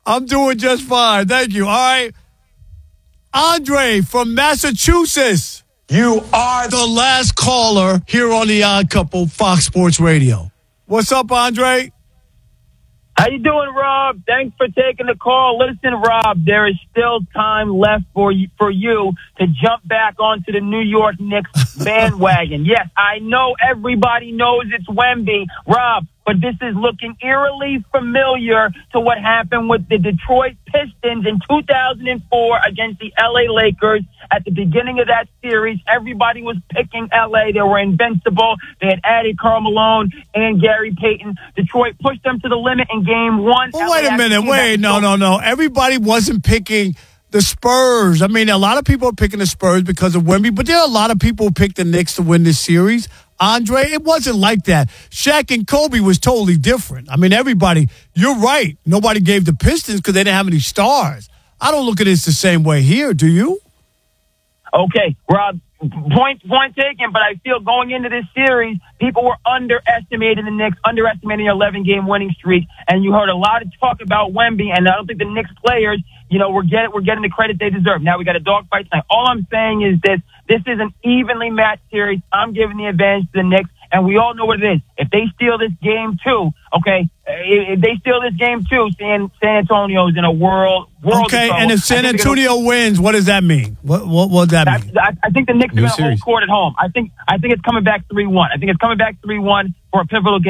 I'm doing just fine. Thank you. All right. Andre from Massachusetts. You are the last caller here on The Odd Couple, Fox Sports Radio. What's up, Andre? How you doing, Rob? Thanks for taking the call. Listen, Rob, there is still time left for you to jump back onto the New York Knicks bandwagon. Yes, I know everybody knows it's Wemby, Rob, but this is looking eerily familiar to what happened with the Detroit Pistons in 2004 against the LA Lakers. At the beginning of that series, everybody was picking LA. They were invincible. They had added Karl Malone and Gary Payton. Detroit pushed them to the limit in game one. Well, wait a minute. No. Everybody wasn't picking the Spurs. I mean, a lot of people are picking the Spurs because of Wemby, but there are a lot of people who picked the Knicks to win this series. Andre, it wasn't like that. Shaq and Kobe was totally different. I mean, you're right. Nobody gave the Pistons because they didn't have any stars. I don't look at this the same way here. Do you? Okay, Rob, point taken, but I feel going into this series, people were underestimating the Knicks, underestimating their 11-game winning streak, and you heard a lot of talk about Wemby, and I don't think the Knicks players, we're getting the credit they deserve. Now we got a dogfight tonight. All I'm saying is this is an evenly matched series. I'm giving the advantage to the Knicks, and we all know what it is. If they steal this game too, San Antonio's in a world. Okay, and if San Antonio wins, what does that mean? What does that mean? I think the Knicks are going to hold court at home. I think it's coming back 3-1. I think it's coming back 3-1 for a pivotal game.